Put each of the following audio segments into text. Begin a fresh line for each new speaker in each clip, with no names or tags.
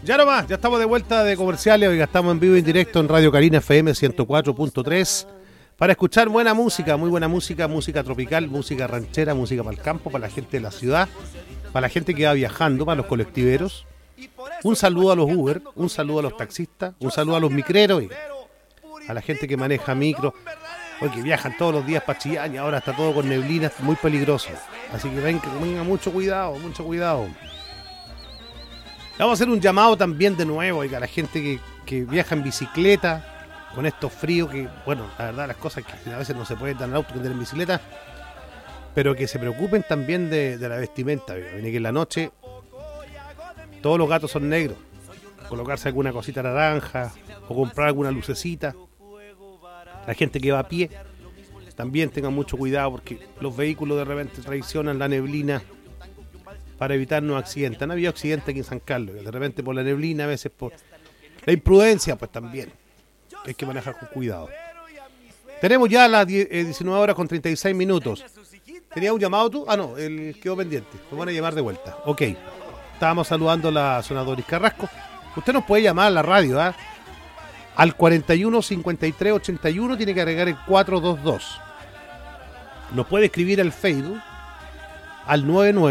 Ya nomás, ya estamos de vuelta de comerciales. Oiga, estamos en vivo y en directo en Radio Carina FM 104.3 para escuchar buena música, muy buena música, música tropical, música ranchera, música para el campo, para la gente de la ciudad, para la gente que va viajando, para los colectiveros. Un saludo a los Uber, un saludo a los taxistas, un saludo a los micreros, oiga, a la gente que maneja micro, que viajan todos los días para Chillán y ahora está todo con neblina, muy peligroso. Así que venga mucho cuidado, mucho cuidado. Vamos a hacer un llamado también de nuevo a la gente que viaja en bicicleta con estos fríos que, bueno, la verdad las cosas que a veces no se pueden dar en auto que en bicicleta, pero que se preocupen también de la vestimenta. Viene que en la noche todos los gatos son negros, colocarse alguna cosita naranja o comprar alguna lucecita. La gente que va a pie también tenga mucho cuidado porque los vehículos de repente traicionan la neblina para evitarnos accidentes. Han habido accidentes aquí en San Carlos, de repente por la neblina, a veces por la imprudencia, pues también hay que manejar con cuidado. Tenemos ya las 19 horas con 36 minutos. ¿Tenía un llamado tú? Ah, no, él quedó pendiente. Nos van a llamar de vuelta. Ok. Estábamos saludando a la zona Doris Carrasco. Usted nos puede llamar a la radio, ¿eh? Al 41 53 81, tiene que agregar el 422. Nos puede escribir al Facebook al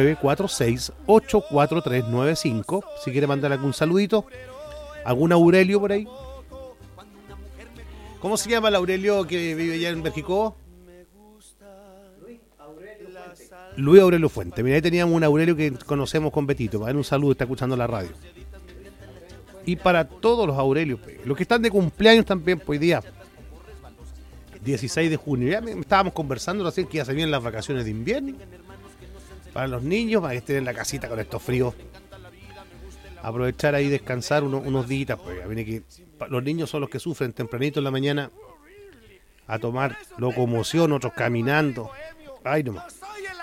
9946-84395, si quiere mandar algún saludito, algún Aurelio por ahí. ¿Cómo se llama el Aurelio que vive allá en Berjicó? Luis Aurelio Fuente. Mira, ahí teníamos un Aurelio que conocemos con Betito. Para darle un saludo, está escuchando la radio. Y para todos los Aurelios, los que están de cumpleaños también, pues hoy día 16 de junio, ya estábamos conversando recién que ya se vienen las vacaciones de invierno para los niños, para que estén en la casita con estos fríos, aprovechar ahí descansar unos días, pues viene que los niños son los que sufren tempranito en la mañana a tomar locomoción, otros caminando. Ay, nomás.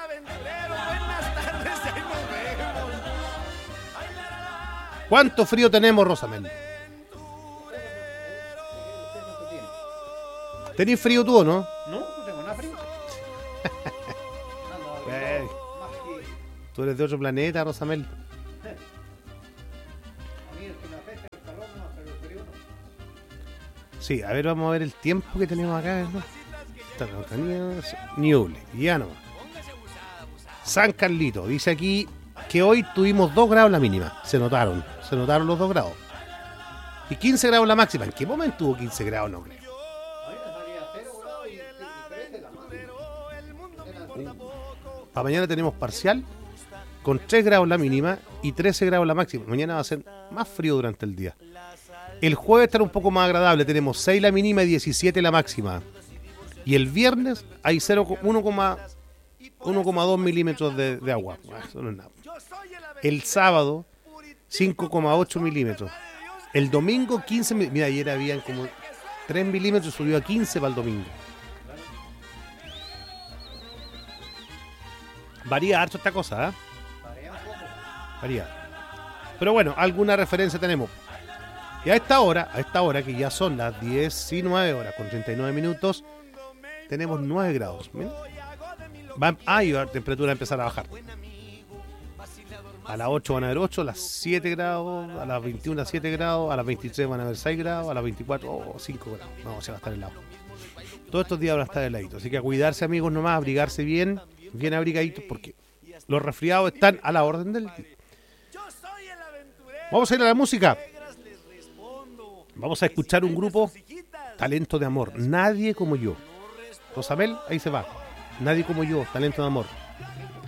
¿Cuánto frío tenemos, Rosamel? ¿Tenés frío tú o no?
No, no tengo nada frío.
Tú eres de otro planeta, Rosamel. Sí, a ver, vamos a ver el tiempo que tenemos acá, ¿no? Ñuble, ya no. San Carlito, dice aquí que hoy tuvimos 2 grados la mínima. Se notaron los 2 grados. Y 15 grados la máxima. ¿En qué momento hubo 15 grados? No creo. Para mañana tenemos parcial con 3 grados la mínima y 13 grados la máxima. Mañana va a ser más frío durante el día. El jueves estará un poco más agradable. Tenemos 6 la mínima y 17 la máxima. Y el viernes hay 1,2 milímetros de agua. Eso no es nada. El sábado 5,8 milímetros. El domingo 15 milímetros. Mira, ayer habían como 3 milímetros, subió a 15 para el domingo. Varía harto esta cosa, ¿eh? Varía. Pero bueno, alguna referencia tenemos. Y a esta hora que ya son las 19 horas con 39 minutos, tenemos 9 grados. Y la temperatura va a empezar a bajar. A las 8 van a haber 8, a las 7 grados, a las 21 7 grados, a las 23 van a haber 6 grados, a las 24 5 grados. No, se va a estar helado. Todos estos días van a estar heladitos. Así que a cuidarse, amigos, nomás, abrigarse bien abrigaditos, porque los resfriados están a la orden del día. Vamos a ir a la música. Vamos a escuchar un grupo, Talento de Amor. Nadie como yo. Rosamel, ahí se va. Nadie como yo, Talento de Amor.